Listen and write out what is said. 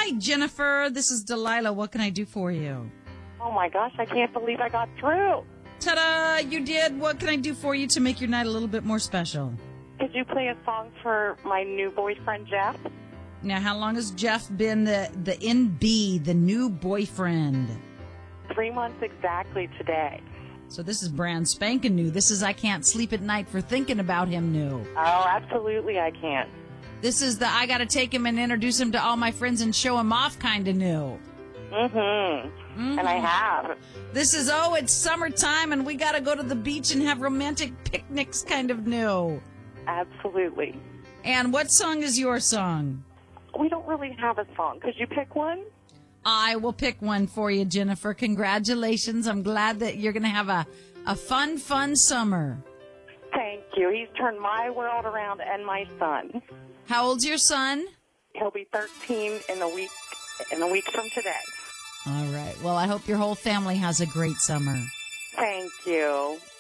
Hi, Jennifer. This is Delilah. What can I do for you? Oh, my gosh, I can't believe I got through. Ta-da! You did. What can I do for you to make your night a little bit more special? Could you play a song for my new boyfriend, Jeff? Now, how long has Jeff been the NB, the new boyfriend? 3 months exactly today. So this is brand spanking new. This is I can't sleep at night for thinking about him new. Oh, absolutely I can't. This is the I got to take him and introduce him to all my friends and show him off kind of new. And I have. This is, it's summertime and we got to go to the beach and have romantic picnics kind of new. Absolutely. And what song is your song? We don't really have a song. Could you pick one? I will pick one for you, Jennifer. Congratulations. I'm glad that you're going to have a fun summer. Thank you. He's turned my world around and my son. How old's your son? He'll be 13 in a week from today. All right. Well, I hope your whole family has a great summer. Thank you.